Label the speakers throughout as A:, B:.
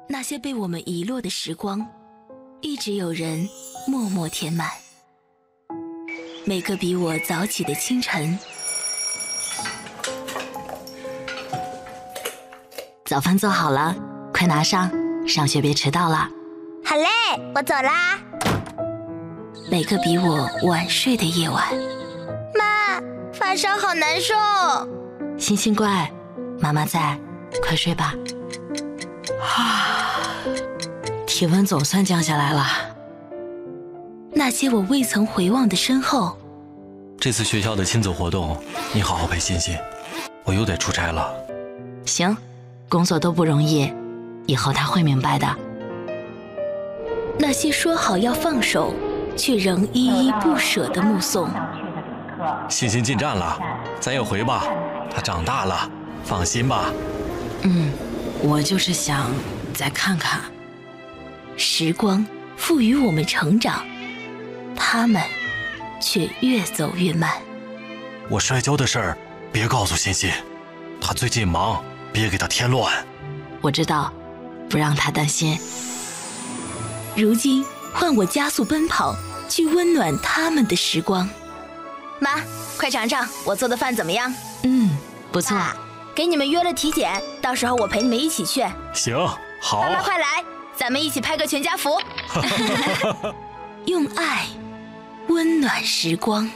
A: 那些被我们遗落的时光，一直有人默默填满。每个比我早起的清晨，早饭做好了，快拿上，上学别迟到了。
B: 好嘞，我走啦。
A: 每个比我晚睡的夜晚，
B: 妈，发烧好难受。
A: 星星乖，妈妈在，快睡吧。体温总算降下来了。那些我未曾回望的身后，
C: 这次学校的亲子活动，你好好陪欣欣，我又得出差了。
A: 行，工作都不容易，以后他会明白的。那些说好要放手，却仍依依不舍的目送。
C: 欣欣进站了，咱也回吧，她长大了，放心吧。
A: 我就是想再看看。时光赋予我们成长，他们却越走越慢。
C: 我摔跤的事儿别告诉欣欣，她最近忙，别给她添乱。
A: 我知道，不让她担心。如今换我加速奔跑，去温暖他们的时光。
B: 妈，快尝尝我做的饭怎么样？
A: 不错。
B: 给你们约了体检，到时候我陪你们一起去。
C: 行，好。
B: 妈妈快来，咱们一起拍个全家福。
A: 用爱温暖时光。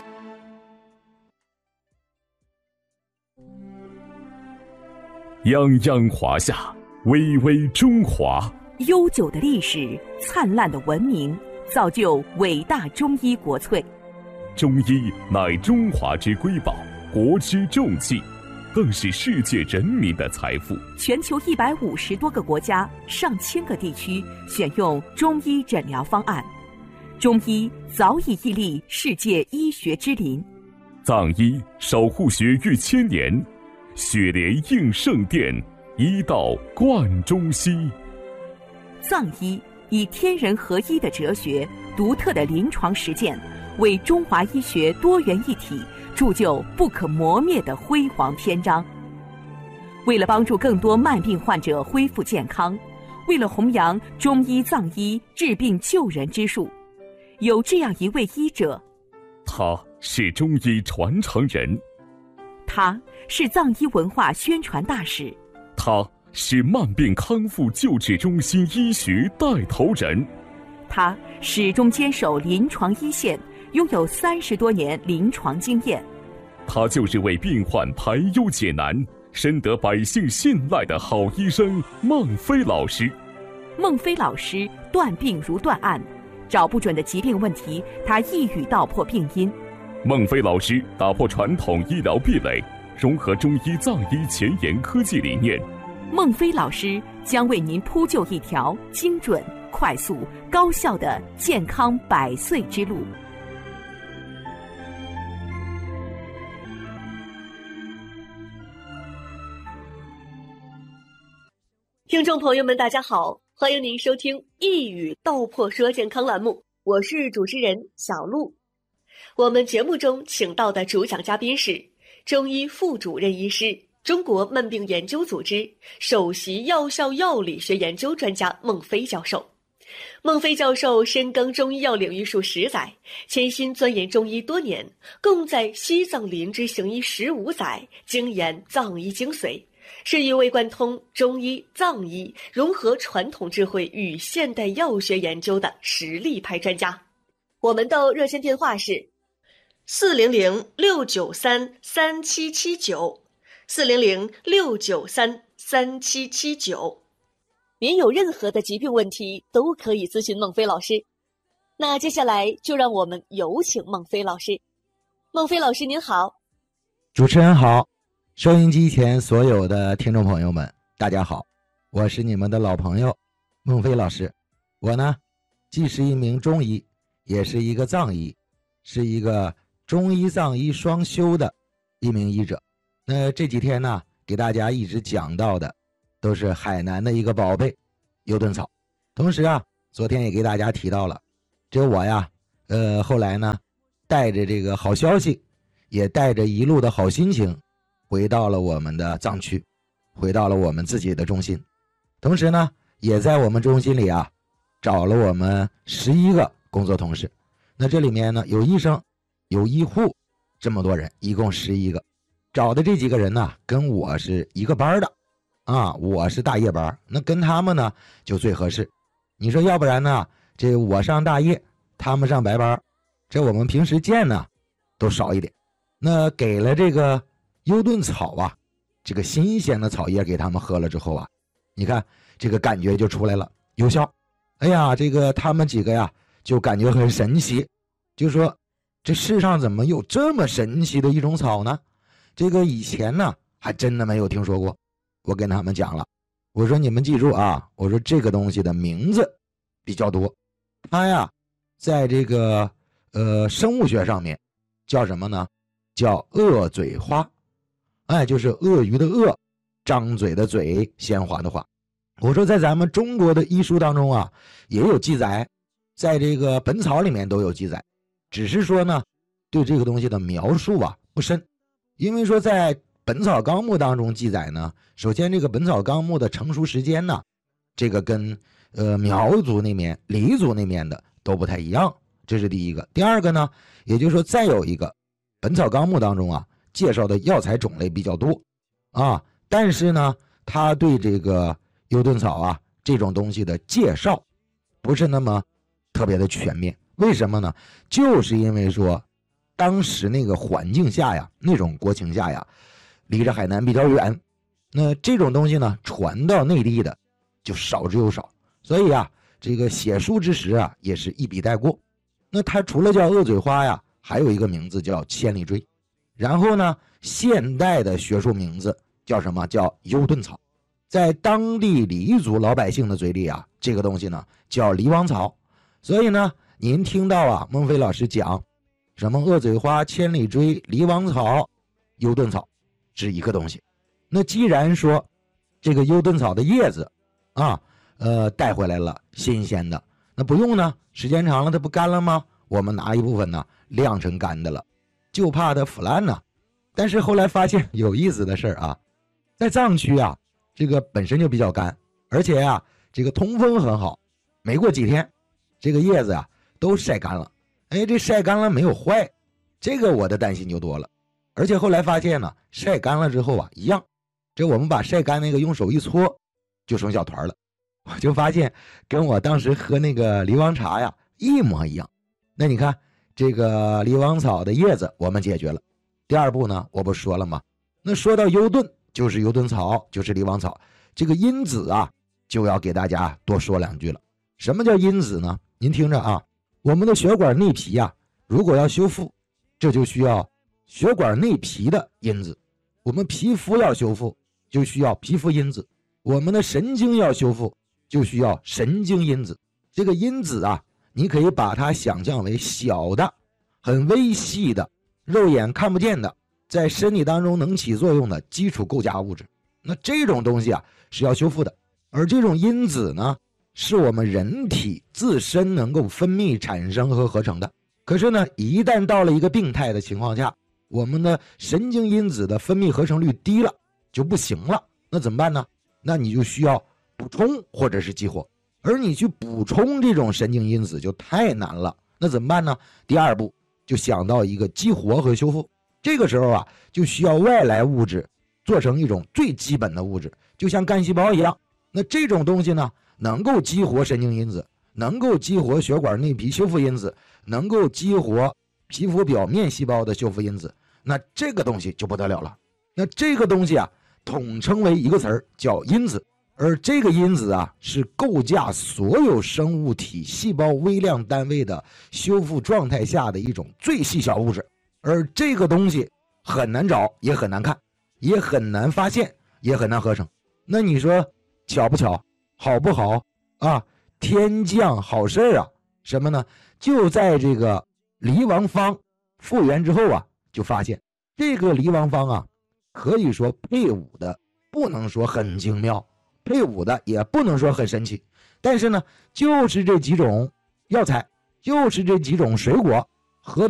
D: 泱泱华夏，巍巍中华。
E: 悠久的历史，灿烂的文明，造就伟大中医国粹。
D: 中医乃中华之瑰宝，国之重器，更是世界人民的财富。
E: 全球150多个国家、上千个地区选用中医诊疗方案，中医早已屹立世界医学之林。
D: 藏医守护血域千年，血莲应圣殿，医道贯中西。
E: 藏医以天人合一的哲学、独特的临床实践，为中华医学多元一体铸就不可磨灭的辉煌篇章。为了帮助更多慢病患者恢复健康，为了弘扬中医藏医治病救人之术，有这样一位医者，
D: 他是中医传承人，
E: 他是藏医文化宣传大使，
D: 他是慢病康复救治中心医学带头人，
E: 他始终坚守临床一线，拥有30多年临床经验。
D: 他就是为病患排忧解难，深得百姓信赖的好医生孟非老师。
E: 孟非老师断病如断案，找不准的疾病问题，他一语道破病因。
D: 孟非老师打破传统医疗壁垒，融合中医藏医前沿科技理念。
E: 孟非老师将为您铺就一条精准、快速、高效的健康100岁之路。
F: 听众朋友们，大家好，欢迎您收听一语道破说健康栏目，我是主持人小璐。我们节目中请到的主讲嘉宾是中医副主任医师、中国慢病研究组织首席药效药理学研究专家孟非教授。孟非教授深耕中医药领域数10载，潜心钻研中医多年，共在西藏林芝行医15载，精研藏医精髓，是一位贯通中医、藏医，融合传统智慧与现代药学研究的实力派专家。我们的热线电话是400-693-3779 400-693-3779。您有任何的疾病问题都可以咨询孟非老师。那接下来就让我们有请孟非老师。孟非老师您好。
G: 主持人好，收音机前所有的听众朋友们大家好，我是你们的老朋友孟非老师。我呢既是一名中医，也是一个藏医，是一个中医藏医双修的一名医者。那这几天呢给大家一直讲到的都是海南的一个宝贝油炖草。同时啊，昨天也给大家提到了，这我呀后来呢带着这个好消息，也带着一路的好心情，回到了我们的藏区，回到了我们自己的中心。同时呢也在我们中心里啊找了我们11个工作同事。那这里面呢有医生有医护，这么多人一共11个。找的这几个人呢跟我是一个班的啊，我是大夜班，那跟他们呢就最合适。你说要不然呢，这我上大夜他们上白班，这我们平时见呢都少一点。那给了这个优顿草啊，这个新鲜的草叶给他们喝了之后啊，你看这个感觉就出来了，有效。哎呀，这个他们几个呀就感觉很神奇，就说这世上怎么有这么神奇的一种草呢？这个以前呢还真的没有听说过。我跟他们讲了，我说你们记住啊，我说这个东西的名字比较多，它呀在这个生物学上面叫什么呢？叫鳄嘴花。哎，就是鳄鱼的鳄，张嘴的嘴，鲜花的花。我说在咱们中国的医书当中啊也有记载，在这个本草里面都有记载，只是说呢对这个东西的描述啊不深。因为说在本草纲目当中记载呢，首先这个本草纲目的成熟时间呢，这个跟苗族那面黎族那面的都不太一样，这是第一个。第二个呢，也就是说再有一个本草纲目当中啊介绍的药材种类比较多啊，但是呢他对这个优顿草啊这种东西的介绍不是那么特别的全面。为什么呢？就是因为说当时那个环境下呀，那种国情下呀，离着海南比较远，那这种东西呢传到内地的就少之又少，所以啊这个写书之时啊也是一笔带过。那它除了叫鳄嘴花呀，还有一个名字叫千里锥，然后呢现代的学术名字叫什么？叫优顿草。在当地黎族老百姓的嘴里啊，这个东西呢叫黎王草。所以呢您听到啊孟非老师讲什么鳄嘴花、千里锥、黎王草、优顿草是一个东西。那既然说这个优顿草的叶子啊带回来了新鲜的，那不用呢，时间长了它不干了吗？我们拿一部分呢晾成干的了，就怕它腐烂呢。但是后来发现有意思的事啊，在藏区啊这个本身就比较干，而且啊这个通风很好，没过几天这个叶子啊都晒干了。哎，这晒干了没有坏，这个我的担心就多了。而且后来发现呢，晒干了之后啊一样，这我们把晒干那个用手一搓就成小团了。我就发现跟我当时喝那个黎王茶呀一模一样。那你看这个黎王草的叶子我们解决了。第二步呢我不说了吗？那说到优顿，就是优顿草，就是黎王草。这个因子啊就要给大家多说两句了。什么叫因子呢？您听着啊，我们的血管内皮啊如果要修复，这就需要血管内皮的因子。我们皮肤要修复就需要皮肤因子，我们的神经要修复就需要神经因子。这个因子啊你可以把它想象为小的很微细的肉眼看不见的在身体当中能起作用的基础构架物质。那这种东西啊是要修复的，而这种因子呢是我们人体自身能够分泌产生和合成的。可是呢一旦到了一个病态的情况下，我们的神经因子的分泌合成率低了就不行了，那怎么办呢？那你就需要补充或者是激活，而你去补充这种神经因子就太难了，那怎么办呢？第二步就想到一个激活和修复。这个时候啊就需要外来物质做成一种最基本的物质，就像干细胞一样。那这种东西呢能够激活神经因子，能够激活血管内皮修复因子，能够激活皮肤表面细胞的修复因子，那这个东西就不得了了。那这个东西啊统称为一个词儿叫因子，而这个因子啊是构架所有生物体细胞微量单位的修复状态下的一种最细小物质。而这个东西很难找，也很难看，也很难发现，也很难合成。那你说巧不巧，好不好啊？天降好事啊！什么呢？就在这个黎王方复原之后啊，就发现这个黎王方啊，可以说配伍的不能说很精妙，配伍的也不能说很神奇，但是呢，就是这几种药材，就是这几种水果，